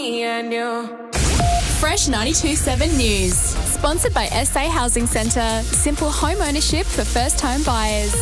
and you. Fresh 92.7 News. Sponsored by SA Housing Centre. Simple home ownership for first home buyers.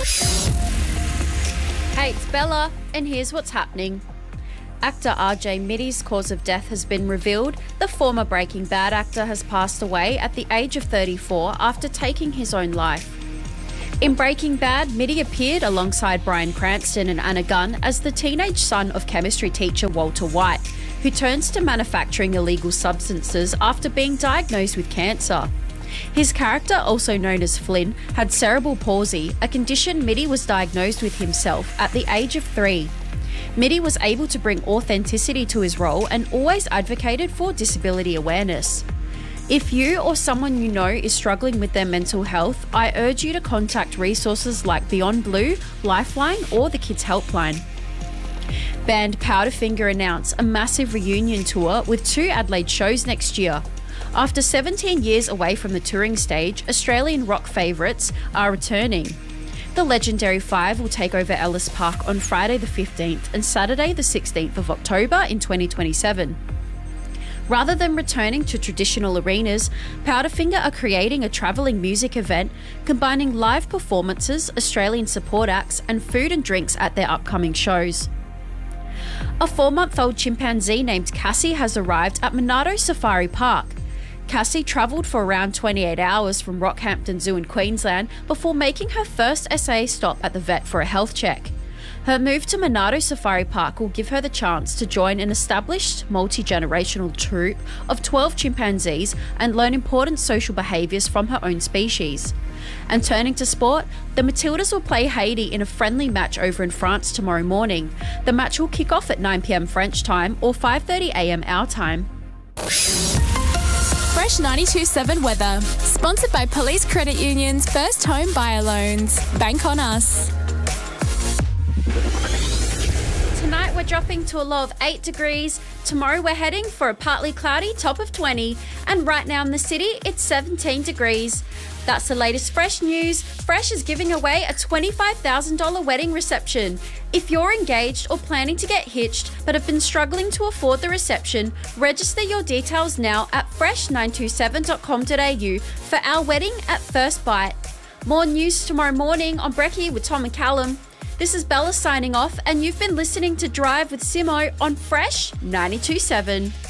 Hey, it's Bella, and here's what's happening. Actor RJ Mitty's cause of death has been revealed. The former Breaking Bad actor has passed away at the age of 34 after taking his own life. In Breaking Bad, Mitty appeared alongside Bryan Cranston and Anna Gunn as the teenage son of chemistry teacher Walter White, who turns to manufacturing illegal substances after being diagnosed with cancer. His character, also known as Flynn, had cerebral palsy, a condition Mitty was diagnosed with himself at the age of 3. Mitty was able to bring authenticity to his role and always advocated for disability awareness. If you or someone you know is struggling with their mental health, I urge you to contact resources like Beyond Blue, Lifeline, or the Kids Helpline. Band Powderfinger announced a massive reunion tour with 2 Adelaide shows next year. After 17 years away from the touring stage, Australian rock favourites are returning. The legendary 5 will take over Ellis Park on Friday the 15th and Saturday the 16th of October in 2027. Rather than returning to traditional arenas, Powderfinger are creating a travelling music event combining live performances, Australian support acts, and food and drinks at their upcoming shows. A 4-month-old chimpanzee named Cassie has arrived at Monado Safari Park. Cassie travelled for around 28 hours from Rockhampton Zoo in Queensland before making her first SA stop at the vet for a health check. Her move to Monado Safari Park will give her the chance to join an established multi-generational troupe of 12 chimpanzees and learn important social behaviours from her own species. And turning to sport, the Matildas will play Haiti in a friendly match over in France tomorrow morning. The match will kick off at 9 p.m. French time or 5:30 a.m. our time. Fresh 92.7 weather. Sponsored by Police Credit Union's First Home Buyer Loans. Bank on us. Tonight we're dropping to a low of 8 degrees. Tomorrow we're heading for a partly cloudy top of 20. And right now in the city, it's 17 degrees. That's the latest Fresh news. Fresh is giving away a $25,000 wedding reception. If you're engaged or planning to get hitched but have been struggling to afford the reception, register your details now at fresh927.com.au for our wedding at First Bite. More news tomorrow morning on Brekkie with Tom and Callum. This is Bella signing off, and you've been listening to Drive with Simo on Fresh 92.7.